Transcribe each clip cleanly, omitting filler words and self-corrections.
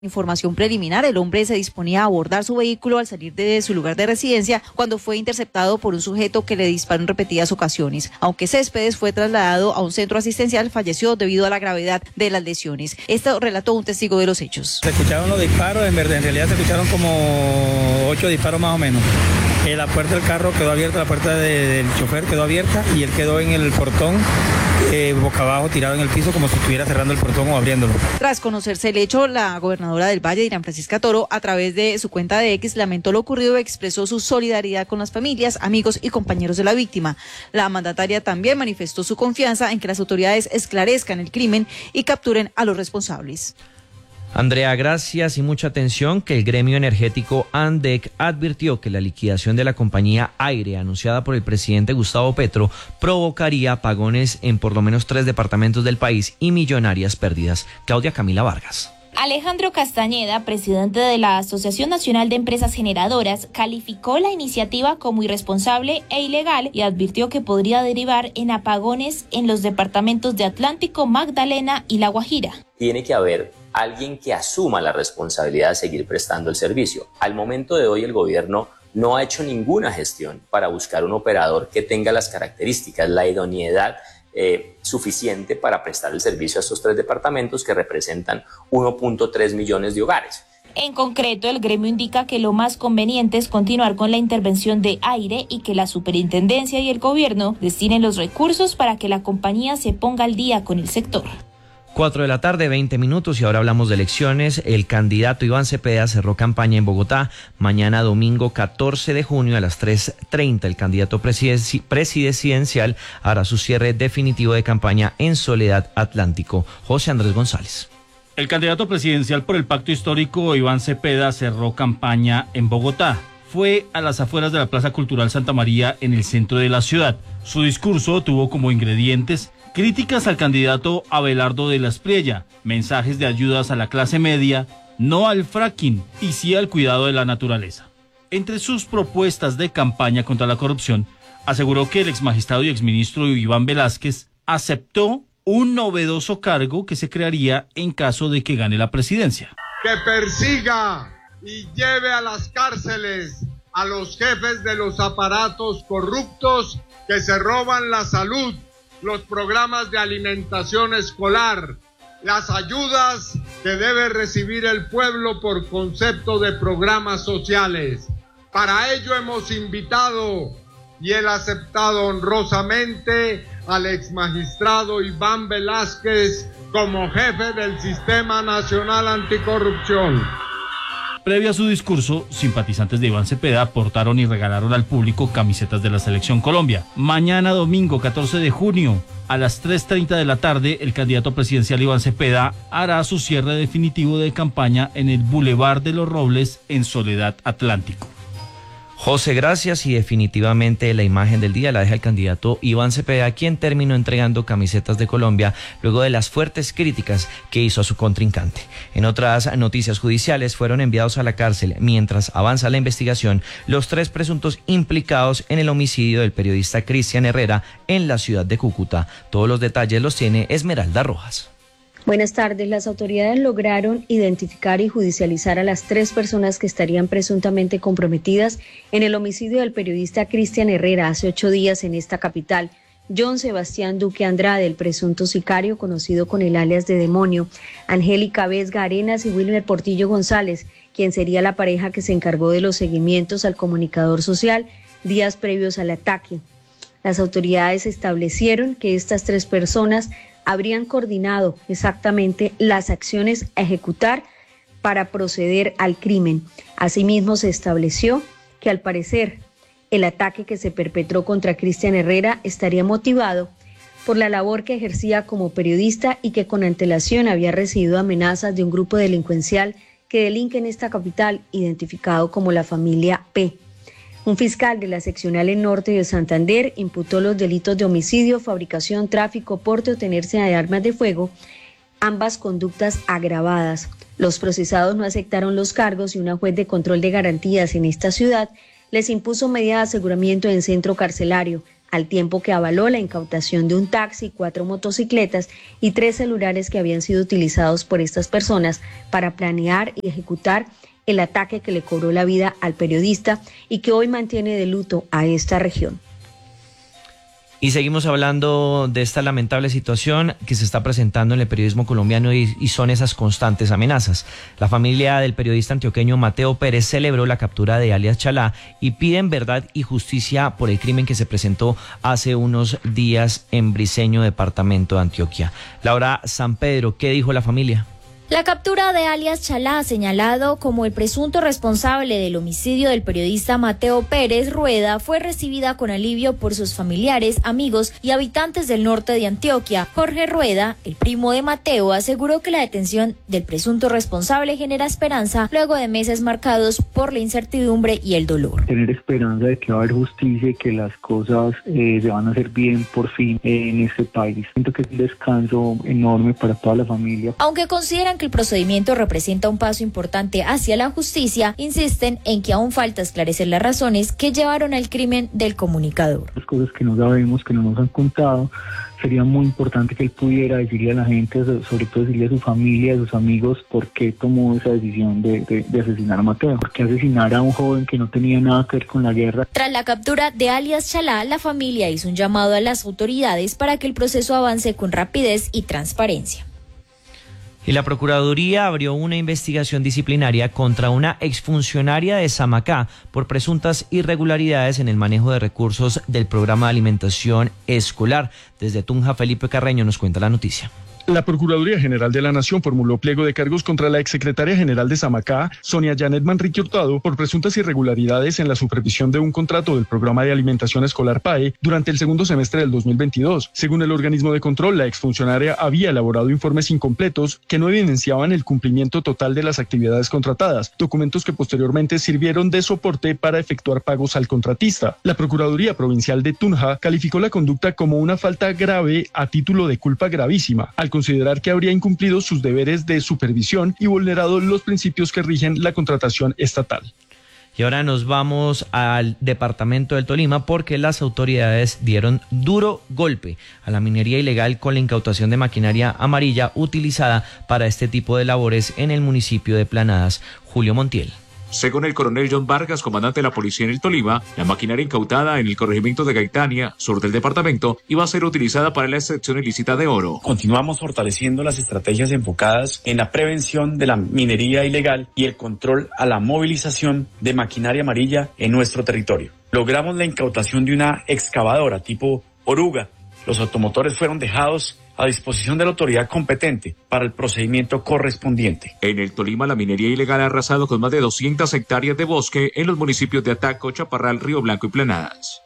Información preliminar, el hombre se disponía a abordar su vehículo al salir de su lugar de residencia cuando fue interceptado por un sujeto que le disparó en repetidas ocasiones. Aunque Céspedes fue trasladado a un centro asistencial, falleció debido a la gravedad de las lesiones. Esto relató un testigo de los hechos. Se escucharon los disparos, en realidad se escucharon como 8 disparos más o menos. La puerta del carro quedó abierta, la puerta del chofer quedó abierta y él quedó en el portón, boca abajo, tirado en el piso como si estuviera cerrando el portón o abriéndolo. Tras conocerse el hecho, la gobernadora del Valle, Dirán Francisca Toro, a través de su cuenta de X, lamentó lo ocurrido y expresó su solidaridad con las familias, amigos y compañeros de la víctima. La mandataria también manifestó su confianza en que las autoridades esclarezcan el crimen y capturen a los responsables. Andrea, gracias y mucha atención, que el gremio energético ANDEC advirtió que la liquidación de la compañía Aire, anunciada por el presidente Gustavo Petro, provocaría apagones en por lo menos 3 departamentos del país y millonarias pérdidas. Claudia Camila Vargas. Alejandro Castañeda, presidente de la Asociación Nacional de Empresas Generadoras, calificó la iniciativa como irresponsable e ilegal y advirtió que podría derivar en apagones en los departamentos de Atlántico, Magdalena y La Guajira. Tiene que haber alguien que asuma la responsabilidad de seguir prestando el servicio. Al momento de hoy el gobierno no ha hecho ninguna gestión para buscar un operador que tenga las características, la idoneidad suficiente para prestar el servicio a estos 3 departamentos que representan 1.3 millones de hogares. En concreto, el gremio indica que lo más conveniente es continuar con la intervención de Aire y que la superintendencia y el gobierno destinen los recursos para que la compañía se ponga al día con el sector. 4 de la tarde, 20 minutos, y ahora hablamos de elecciones. El candidato Iván Cepeda cerró campaña en Bogotá. Mañana domingo 14 de junio a las 3:30 el candidato presidencial hará su cierre definitivo de campaña en Soledad Atlántico. José Andrés González. El candidato presidencial por el Pacto Histórico, Iván Cepeda, cerró campaña en Bogotá. Fue a las afueras de la Plaza Cultural Santa María en el centro de la ciudad. Su discurso tuvo como ingredientes críticas al candidato Abelardo de la Espriella, mensajes de ayudas a la clase media, no al fracking y sí al cuidado de la naturaleza. Entre sus propuestas de campaña contra la corrupción, aseguró que el exmagistrado y exministro Iván Velázquez aceptó un novedoso cargo que se crearía en caso de que gane la presidencia. Que persiga y lleve a las cárceles a los jefes de los aparatos corruptos que se roban la salud, los programas de alimentación escolar, las ayudas que debe recibir el pueblo por concepto de programas sociales. Para ello hemos invitado y él ha aceptado honrosamente al exmagistrado Iván Velázquez como jefe del Sistema Nacional Anticorrupción. Previo a su discurso, simpatizantes de Iván Cepeda aportaron y regalaron al público camisetas de la Selección Colombia. Mañana domingo 14 de junio a las 3:30 de la tarde, el candidato presidencial Iván Cepeda hará su cierre definitivo de campaña en el Boulevard de los Robles en Soledad Atlántico. José, gracias, y definitivamente la imagen del día la deja el candidato Iván Cepeda, quien terminó entregando camisetas de Colombia luego de las fuertes críticas que hizo a su contrincante. En otras noticias judiciales, fueron enviados a la cárcel mientras avanza la investigación los 3 presuntos implicados en el homicidio del periodista Cristian Herrera en la ciudad de Cúcuta. Todos los detalles los tiene Esmeralda Rojas. Buenas tardes. Las autoridades lograron identificar y judicializar a las 3 personas que estarían presuntamente comprometidas en el homicidio del periodista Cristian Herrera hace 8 días en esta capital. John Sebastián Duque Andrade, el presunto sicario conocido con el alias de Demonio, Angélica Vesga Arenas y Wilmer Portillo González, quien sería la pareja que se encargó de los seguimientos al comunicador social días previos al ataque. Las autoridades establecieron que estas 3 personas habrían coordinado exactamente las acciones a ejecutar para proceder al crimen. Asimismo, se estableció que al parecer el ataque que se perpetró contra Cristian Herrera estaría motivado por la labor que ejercía como periodista y que con antelación había recibido amenazas de un grupo delincuencial que delinque en esta capital, identificado como la familia P. Un fiscal de la seccional en Norte de Santander imputó los delitos de homicidio, fabricación, tráfico, porte o tenencia de armas de fuego, ambas conductas agravadas. Los procesados no aceptaron los cargos y una juez de control de garantías en esta ciudad les impuso medida de aseguramiento en centro carcelario. al tiempo que avaló la incautación de un taxi, 4 motocicletas y 3 celulares que habían sido utilizados por estas personas para planear y ejecutar el ataque que le cobró la vida al periodista y que hoy mantiene de luto a esta región. Y seguimos hablando de esta lamentable situación que se está presentando en el periodismo colombiano y son esas constantes amenazas. La familia del periodista antioqueño Mateo Pérez celebró la captura de alias Chalá y piden verdad y justicia por el crimen que se presentó hace unos días en Briceño, departamento de Antioquia. Laura San Pedro, ¿qué dijo la familia? La captura de alias Chalá, señalado como el presunto responsable del homicidio del periodista Mateo Pérez Rueda, fue recibida con alivio por sus familiares, amigos y habitantes del norte de Antioquia. Jorge Rueda, el primo de Mateo, aseguró que la detención del presunto responsable genera esperanza luego de meses marcados por la incertidumbre y el dolor. Tener esperanza de que va a haber justicia y que las cosas se van a hacer bien por fin en este país. Siento que es un descanso enorme para toda la familia. Aunque consideran que el procedimiento representa un paso importante hacia la justicia, insisten en que aún falta esclarecer las razones que llevaron al crimen del comunicador. Las cosas que no sabemos, que no nos han contado, sería muy importante que él pudiera decirle a la gente, sobre todo decirle a su familia, a sus amigos, por qué tomó esa decisión de asesinar a Mateo, por qué asesinar a un joven que no tenía nada que ver con la guerra. Tras la captura de alias Chalá, la familia hizo un llamado a las autoridades para que el proceso avance con rapidez y transparencia. Y la Procuraduría abrió una investigación disciplinaria contra una exfuncionaria de Samacá por presuntas irregularidades en el manejo de recursos del programa de alimentación escolar. Desde Tunja, Felipe Carreño nos cuenta la noticia. La Procuraduría General de la Nación formuló pliego de cargos contra la exsecretaria general de Samacá, Sonia Janet Manrique Hurtado, por presuntas irregularidades en la supervisión de un contrato del programa de alimentación escolar PAE durante el segundo semestre del 2022. Según el organismo de control, la exfuncionaria había elaborado informes incompletos que no evidenciaban el cumplimiento total de las actividades contratadas, documentos que posteriormente sirvieron de soporte para efectuar pagos al contratista. La Procuraduría Provincial de Tunja calificó la conducta como una falta grave a título de culpa gravísima, al considerar que habría incumplido sus deberes de supervisión y vulnerado los principios que rigen la contratación estatal. Y ahora nos vamos al departamento del Tolima porque las autoridades dieron duro golpe a la minería ilegal con la incautación de maquinaria amarilla utilizada para este tipo de labores en el municipio de Planadas. Julio Montiel. Según el coronel John Vargas, comandante de la policía en el Tolima, la maquinaria incautada en el corregimiento de Gaitania, sur del departamento, iba a ser utilizada para la extracción ilícita de oro. Continuamos fortaleciendo las estrategias enfocadas en la prevención de la minería ilegal y el control a la movilización de maquinaria amarilla en nuestro territorio. Logramos la incautación de una excavadora tipo oruga. Los automotores fueron dejados a disposición de la autoridad competente para el procedimiento correspondiente. En el Tolima, la minería ilegal ha arrasado con más de 200 hectáreas de bosque en los municipios de Ataco, Chaparral, Río Blanco y Planadas.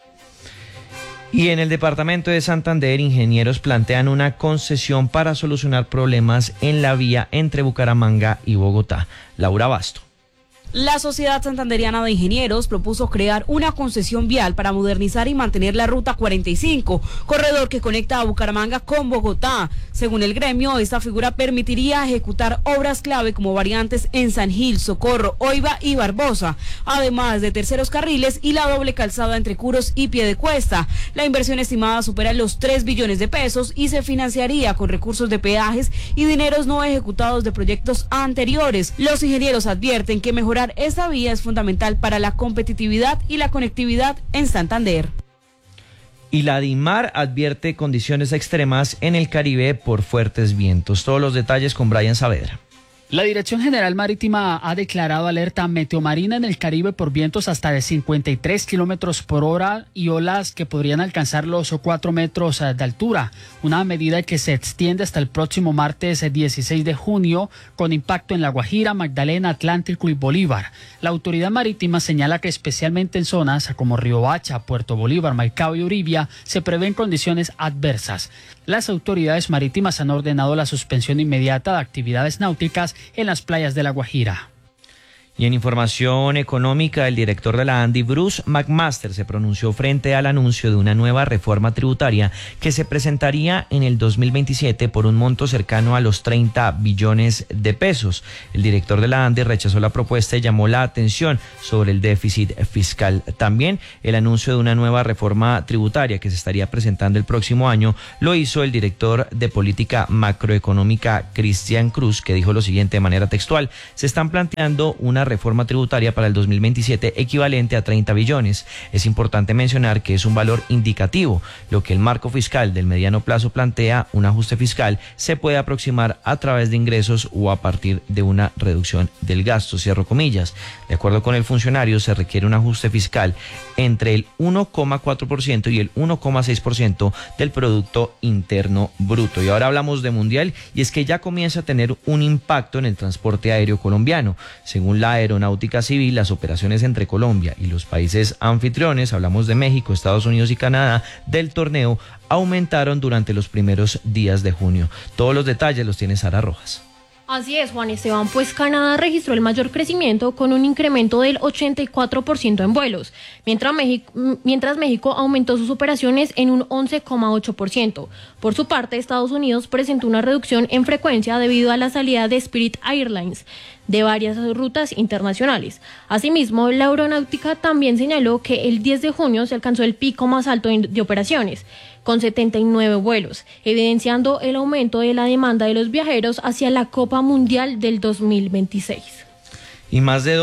Y en el departamento de Santander, ingenieros plantean una concesión para solucionar problemas en la vía entre Bucaramanga y Bogotá. Laura Basto. La Sociedad Santanderiana de Ingenieros propuso crear una concesión vial para modernizar y mantener la Ruta 45, corredor que conecta a Bucaramanga con Bogotá. Según el gremio, esta figura permitiría ejecutar obras clave como variantes en San Gil, Socorro, Oiva y Barbosa, además de terceros carriles y la doble calzada entre Curos y Piedecuesta. La inversión estimada supera los 3 billones de pesos y se financiaría con recursos de peajes y dineros no ejecutados de proyectos anteriores. Los ingenieros advierten que mejorar esta vía es fundamental para la competitividad y la conectividad en Santander. Y la DIMAR advierte condiciones extremas en el Caribe por fuertes vientos. Todos los detalles con Brian Saavedra. La Dirección General Marítima ha declarado alerta meteomarina en el Caribe por vientos hasta de 53 kilómetros por hora y olas que podrían alcanzar los 4 metros de altura. Una medida que se extiende hasta el próximo martes 16 de junio con impacto en La Guajira, Magdalena, Atlántico y Bolívar. La autoridad marítima señala que especialmente en zonas como Riohacha, Puerto Bolívar, Maicao y Uribia se prevén condiciones adversas. Las autoridades marítimas han ordenado la suspensión inmediata de actividades náuticas en las playas de La Guajira. Y en información económica, el director de la ANDI, Bruce McMaster, se pronunció frente al anuncio de una nueva reforma tributaria que se presentaría en el 2027 por un monto cercano a los 30 billones de pesos. El director de la ANDI rechazó la propuesta y llamó la atención sobre el déficit fiscal. También el anuncio de una nueva reforma tributaria que se estaría presentando el próximo año lo hizo el director de política macroeconómica, Cristian Cruz, que dijo lo siguiente de manera textual: se están planteando una reforma tributaria para el 2027 equivalente a 30 billones. Es importante mencionar que es un valor indicativo. Lo que el marco fiscal del mediano plazo plantea, un ajuste fiscal, se puede aproximar a través de ingresos o a partir de una reducción del gasto, cierro comillas. De acuerdo con el funcionario, se requiere un ajuste fiscal entre el 1,4% y el 1,6% del Producto Interno Bruto. Y ahora hablamos de Mundial, y es que ya comienza a tener un impacto en el transporte aéreo colombiano. Según la Aeronáutica Civil, las operaciones entre Colombia y los países anfitriones, hablamos de México, Estados Unidos y Canadá, del torneo, aumentaron durante los primeros días de junio. Todos los detalles los tiene Sara Rojas. Así es, Juan Esteban, pues Canadá registró el mayor crecimiento con un incremento del 84% en vuelos, mientras México aumentó sus operaciones en un 11,8%. Por su parte, Estados Unidos presentó una reducción en frecuencia debido a la salida de Spirit Airlines de varias rutas internacionales. Asimismo, la aeronáutica también señaló que el 10 de junio se alcanzó el pico más alto de operaciones, con 79 vuelos, evidenciando el aumento de la demanda de los viajeros hacia la Copa Mundial del 2026. Y más de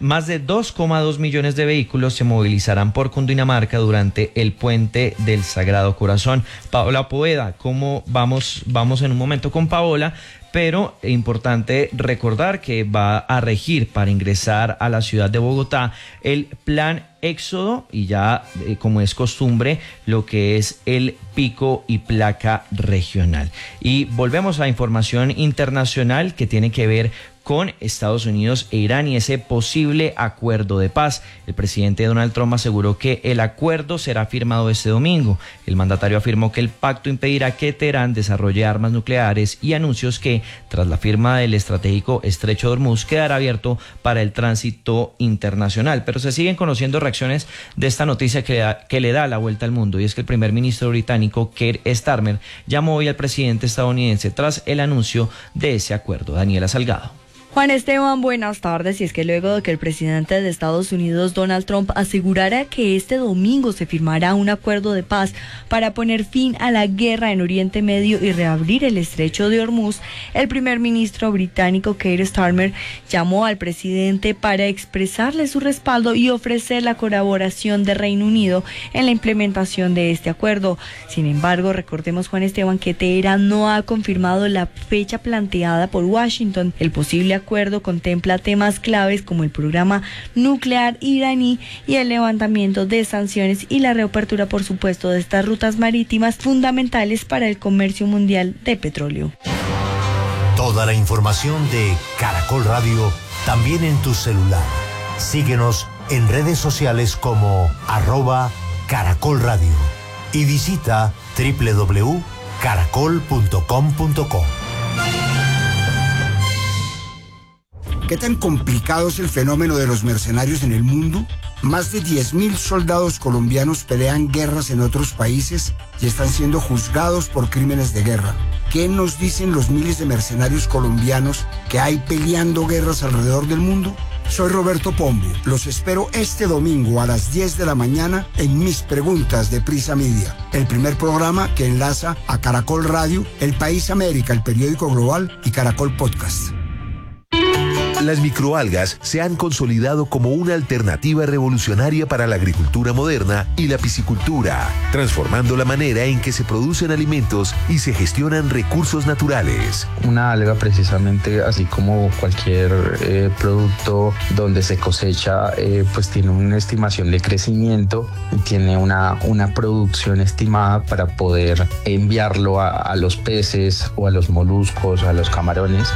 2,2 millones de vehículos se movilizarán por Cundinamarca durante el Puente del Sagrado Corazón. Paola Poveda, ¿cómo vamos en un momento con Paola? Pero es importante recordar que va a regir para ingresar a la ciudad de Bogotá el plan Éxodo y ya, como es costumbre, lo que es el pico y placa regional. Y volvemos a información internacional que tiene que ver con Estados Unidos e Irán y ese posible acuerdo de paz. El presidente Donald Trump aseguró que el acuerdo será firmado este domingo. El mandatario afirmó que el pacto impedirá que Teherán desarrolle armas nucleares y anunció que, tras la firma del estratégico estrecho de Hormuz, quedará abierto para el tránsito internacional. Pero se siguen conociendo reacciones de esta noticia que le da la vuelta al mundo, y es que el primer ministro británico, Keir Starmer, llamó hoy al presidente estadounidense tras el anuncio de ese acuerdo. Daniela Salgado. Juan Esteban, buenas tardes. Y es que luego de que el presidente de Estados Unidos, Donald Trump, asegurara que este domingo se firmará un acuerdo de paz para poner fin a la guerra en Oriente Medio y reabrir el estrecho de Hormuz, el primer ministro británico, Keir Starmer, llamó al presidente para expresarle su respaldo y ofrecer la colaboración de Reino Unido en la implementación de este acuerdo. Sin embargo, recordemos, Juan Esteban, que Teherán no ha confirmado la fecha planteada por Washington. El posible acuerdo contempla temas claves como el programa nuclear iraní y el levantamiento de sanciones y la reapertura, por supuesto, de estas rutas marítimas fundamentales para el comercio mundial de petróleo. Toda la información de Caracol Radio también en tu celular. Síguenos en redes sociales como @Caracol Radio y visita www.caracol.com.co. ¿Qué tan complicado es el fenómeno de los mercenarios en el mundo? Más de 10.000 soldados colombianos pelean guerras en otros países y están siendo juzgados por crímenes de guerra. ¿Qué nos dicen los miles de mercenarios colombianos que hay peleando guerras alrededor del mundo? Soy Roberto Pombo. Los espero este domingo a las 10 de la mañana en Mis Preguntas de Prisa Media, el primer programa que enlaza a Caracol Radio, El País América, el periódico global, y Caracol Podcast. Las microalgas se han consolidado como una alternativa revolucionaria para la agricultura moderna y la piscicultura, transformando la manera en que se producen alimentos y se gestionan recursos naturales. Una alga, precisamente, así como cualquier producto donde se cosecha, pues tiene una estimación de crecimiento y tiene una producción estimada para poder enviarlo a los peces o a los moluscos, a los camarones.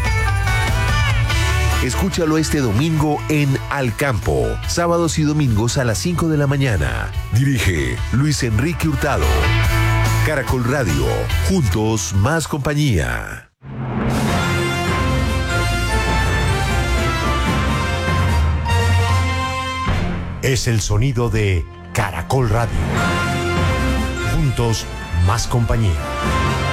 Escúchalo este domingo en Al Campo, sábados y domingos a las 5 de la mañana. Dirige Luis Enrique Hurtado. Caracol Radio, juntos más compañía. es el sonido de Caracol Radio. Juntos, más compañía.